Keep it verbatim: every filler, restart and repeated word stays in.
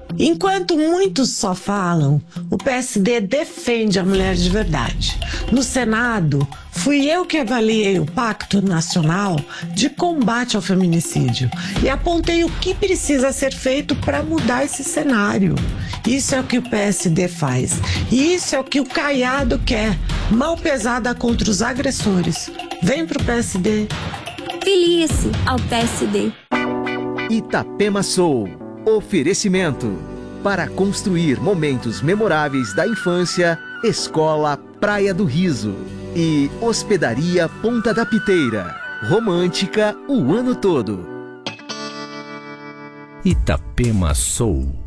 Enquanto muitos só falam, o P S D defende a mulher de verdade. No Senado, fui eu que avaliei o Pacto Nacional de Combate ao Feminicídio e apontei o que precisa ser feito para mudar esse cenário. Isso é o que o P S D faz. E isso é o que o Caiado quer. Mão pesada contra os agressores. Vem pro P S D. Filie-se ao P S D. Itapema Soul. Oferecimento. Para construir momentos memoráveis da infância, Escola Praia do Riso. E Hospedaria Ponta da Piteira. Romântica o ano todo. Itapema Soul.